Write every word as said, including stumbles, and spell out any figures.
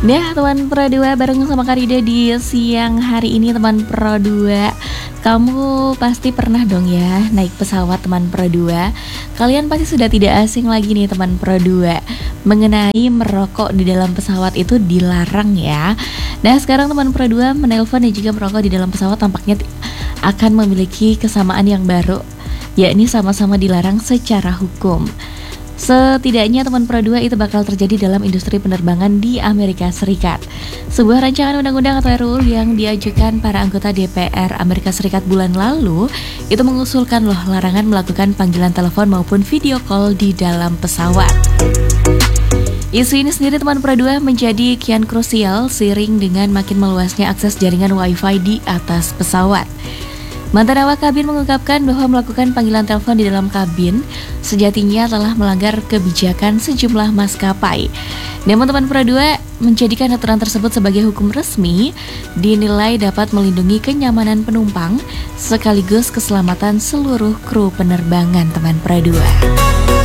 Nah teman Pro dua bareng sama Karida di siang hari ini teman Pro dua. Kamu pasti pernah dong ya naik pesawat teman Pro dua. Kalian pasti sudah tidak asing lagi nih teman Pro dua mengenai merokok di dalam pesawat itu dilarang ya. Nah sekarang teman Pro dua menelpon dan juga merokok di dalam pesawat tampaknya akan memiliki kesamaan yang baru, yakni sama-sama dilarang secara hukum. Setidaknya teman Pro dua itu bakal terjadi dalam industri penerbangan di Amerika Serikat. Sebuah rancangan undang-undang atau R U U yang diajukan para anggota D P R Amerika Serikat bulan lalu itu mengusulkan loh larangan melakukan panggilan telepon maupun video call di dalam pesawat. Isu ini sendiri teman Pro dua menjadi kian krusial seiring dengan makin meluasnya akses jaringan Wi-Fi di atas pesawat. Mantan awak kabin mengungkapkan bahwa melakukan panggilan telepon di dalam kabin sejatinya telah melanggar kebijakan sejumlah maskapai. Namun teman Pro dua menjadikan aturan tersebut sebagai hukum resmi dinilai dapat melindungi kenyamanan penumpang sekaligus keselamatan seluruh kru penerbangan teman Pro dua.